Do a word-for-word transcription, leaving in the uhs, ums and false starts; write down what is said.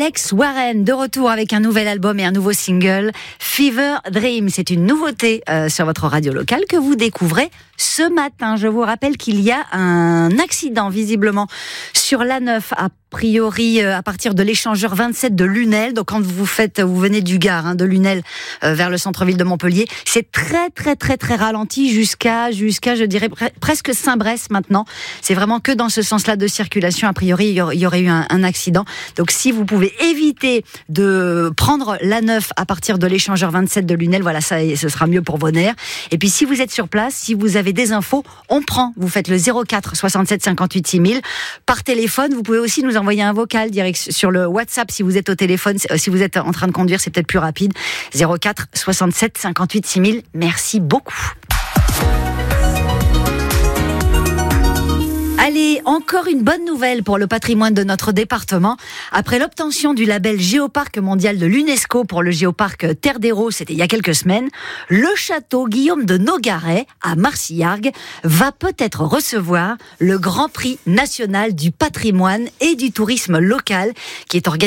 Alex Warren, de retour avec un nouvel album et un nouveau single, Fever Dream. C'est une nouveauté euh, sur votre radio locale que vous découvrez ce matin. Je vous rappelle qu'il y a un accident visiblement sur l'A neuf, a priori euh, à partir de l'échangeur vingt-sept de Lunel. Donc quand vous faites, vous venez du Gard, hein, de Lunel euh, vers le centre-ville de Montpellier, c'est très très très très ralenti jusqu'à jusqu'à je dirais pre- presque Saint-Brest maintenant. C'est vraiment que dans ce sens-là de circulation. A priori, il y aurait eu un, un accident. Donc si vous pouvez éviter de prendre l'A neuf à partir de l'échangeur vingt-sept de Lunel, voilà, ça, ce sera mieux pour vos nerfs. Et puis si vous êtes sur place, si vous avez des infos, on prend. Vous faites le zéro quatre soixante-sept cinquante-huit six mille par téléphone. Vous pouvez aussi nous envoyer un vocal direct sur le WhatsApp si vous êtes au téléphone, si vous êtes en train de conduire, c'est peut-être plus rapide. zéro quatre soixante-sept cinquante-huit six mille. Merci beaucoup. Allez, encore une bonne nouvelle pour le patrimoine de notre département. Après l'obtention du label Géoparc mondial de l'UNESCO pour le géoparc Terre d'Hérault, c'était il y a quelques semaines, le château Guillaume de Nogaret, à Marcillargues, va peut-être recevoir le Grand Prix national du patrimoine et du tourisme local qui est organisé